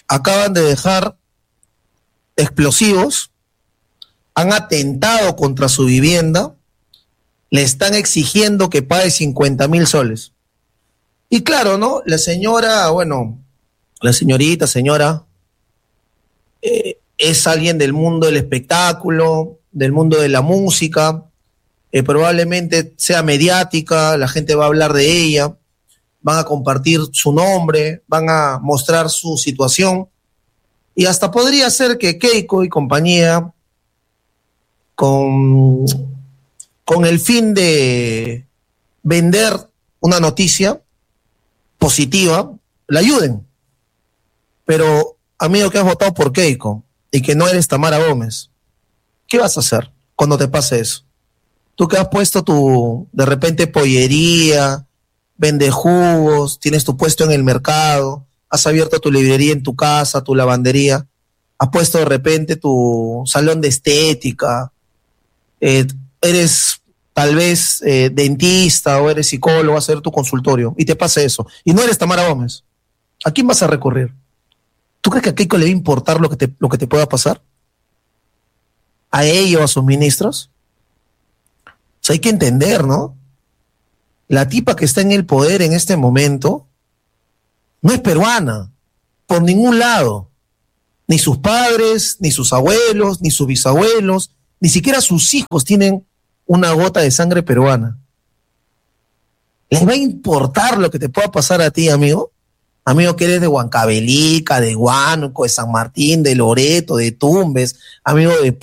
acaban de dejar explosivos, han atentado contra su vivienda, le están exigiendo que pague 50,000 soles. Y claro, ¿no? La señora, bueno, la señora, es alguien del mundo del espectáculo, del mundo de la música, probablemente sea mediática, la gente va a hablar de ella, van a compartir su nombre, van a mostrar su situación, y hasta podría ser que Keiko y compañía, con el fin de vender una noticia positiva, la ayuden. Pero, amigo, que has votado por Keiko y que no eres Tamara Gómez, ¿qué vas a hacer cuando te pase eso? Tú que has puesto de repente, pollería, vende jugos, tienes tu puesto en el mercado, has abierto tu librería en tu casa, tu lavandería, has puesto de repente tu salón de estética, eres tal vez dentista o eres psicólogo, vas a hacer tu consultorio y te pasa eso, y no eres Tamara Gómez, ¿a quién vas a recurrir? ¿Tú crees que a Keiko le va a importar lo que te pueda pasar? ¿A ella o a sus ministros? O sea, hay que entender, ¿no? La tipa que está en el poder en este momento no es peruana, por ningún lado. Ni sus padres, ni sus abuelos, ni sus bisabuelos, ni siquiera sus hijos tienen una gota de sangre peruana. ¿Les va a importar lo que te pueda pasar a ti, amigo? Amigo que eres de Huancavelica, de Huánuco, de San Martín, de Loreto, de Tumbes, amigo de